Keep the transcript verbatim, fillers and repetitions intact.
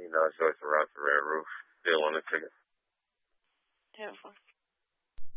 you know, so it's around the red roof. Still on the ticket. Beautiful.